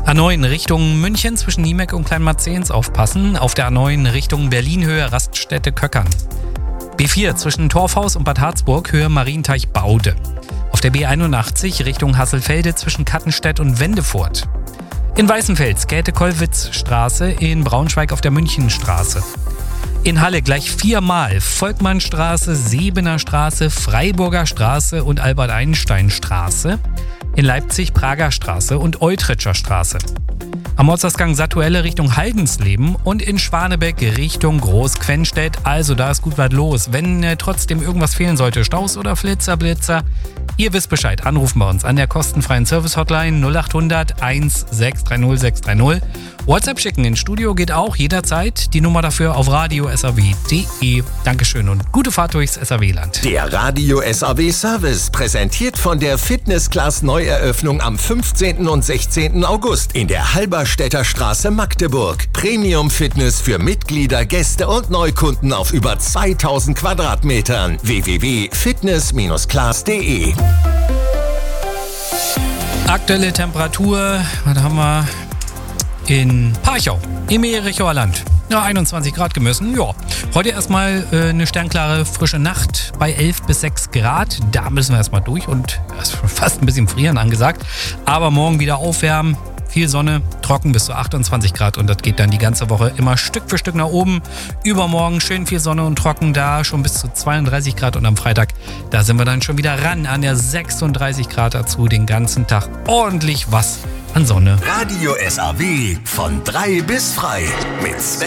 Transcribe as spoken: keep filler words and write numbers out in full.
A neun Richtung München zwischen Niemek und Kleinmarzehns aufpassen. Auf der A neun Richtung Berlin-Höhe Raststätte Köckern. B vier zwischen Torfhaus und Bad Harzburg Höhe Marienteich-Baude. Auf der B einundachtzig Richtung Hasselfelde zwischen Kattenstedt und Wendefurt. In Weißenfels Käthe-Kollwitz-Straße, in Braunschweig auf der Münchenstraße. In Halle gleich viermal Volkmannstraße, Sebener Straße, Freiburger Straße und Albert-Einstein-Straße. In Leipzig Prager Straße und Eutritscher Straße. Am Ortsausgang Satuelle Richtung Haldensleben und in Schwanebeck Richtung Großquennstedt. Also da ist gut was los. Wenn äh, trotzdem irgendwas fehlen sollte, Staus oder Flitzer, Blitzer, ihr wisst Bescheid. Anrufen bei uns an der kostenfreien Service-Hotline null acht hundert eins sechs drei null sechs drei null. WhatsApp schicken ins Studio geht auch jederzeit. Die Nummer dafür auf radio punkt s a w punkt d e. Dankeschön und gute Fahrt durchs S A W-Land. Der Radio S A W Service, präsentiert von der Fitness-Class Neueröffnung am fünfzehnten und sechzehnten August in der Halberstädter Straße Magdeburg. Premium-Fitness für Mitglieder, Gäste und Neukunden auf über zweitausend Quadratmetern. w w w punkt fitness class punkt d e. Aktuelle Temperatur, was haben wir? In Parchau, im Jerichower Land. Ja, einundzwanzig Grad gemessen. Ja, heute erstmal äh, eine sternklare, frische Nacht bei elf bis sechs Grad. Da müssen wir erstmal durch und es ist fast ein bisschen frieren angesagt. Aber morgen wieder aufwärmen. Viel Sonne, trocken bis zu achtundzwanzig Grad und das geht dann die ganze Woche immer Stück für Stück nach oben. Übermorgen schön viel Sonne und trocken, da schon bis zu zweiunddreißig Grad und am Freitag, da sind wir dann schon wieder ran an der sechsunddreißig Grad dazu, den ganzen Tag ordentlich was an Sonne. Radio S A W von drei bis frei mit Sven